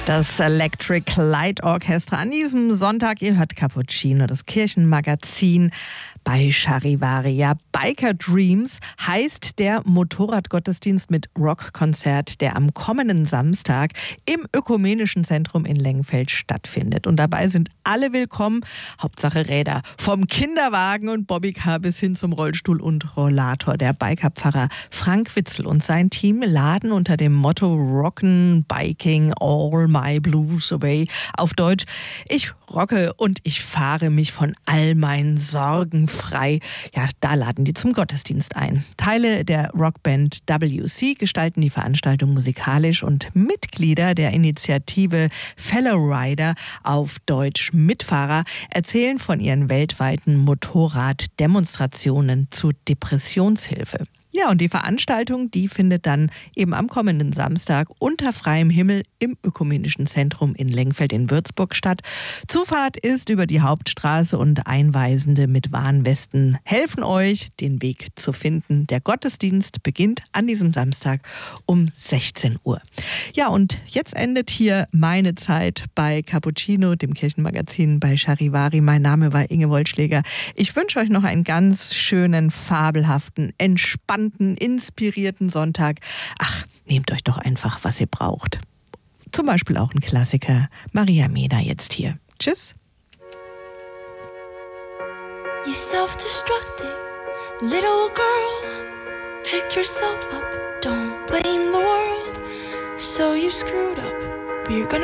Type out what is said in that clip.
Das Electric Light Orchestra an diesem Sonntag. Ihr hört Cappuccino, das Kirchenmagazin bei Charivari. Ja, Biker Dreams heißt der Motorradgottesdienst mit Rockkonzert, der am kommenden Samstag im Ökumenischen Zentrum in Lengfeld stattfindet. Und dabei sind alle willkommen. Hauptsache Räder. Vom Kinderwagen und Bobbycar bis hin zum Rollstuhl und Rollator. Der Bikerpfarrer Frank Witzel und sein Team laden unter dem Motto Rocken, Biking, All My Blues Away. Auf Deutsch, ich rocke und ich fahre mich von all meinen Sorgen frei. Ja, da laden die zum Gottesdienst ein. Teile der Rockband WC gestalten die Veranstaltung musikalisch und Mitglieder der Initiative Fellow Rider, auf Deutsch Mitfahrer, erzählen von ihren weltweiten Motorraddemonstrationen zu Depressionshilfe. Ja, und die Veranstaltung, die findet dann eben am kommenden Samstag unter freiem Himmel im Ökumenischen Zentrum in Lengfeld in Würzburg statt. Zufahrt ist über die Hauptstraße und Einweisende mit Warnwesten helfen euch, den Weg zu finden. Der Gottesdienst beginnt an diesem Samstag um 16 Uhr. Ja, und jetzt endet hier meine Zeit bei Cappuccino, dem Kirchenmagazin bei Charivari. Mein Name war Inge Wollschläger. Ich wünsche euch noch einen ganz schönen, fabelhaften, entspannten, inspirierten Sonntag. Ach, nehmt euch doch einfach, was ihr braucht. Zum Beispiel auch ein Klassiker. Maria Mena jetzt hier. Tschüss. You self-destructing little girl, pick yourself up, don't blame the world. So you screwed up, but you're gonna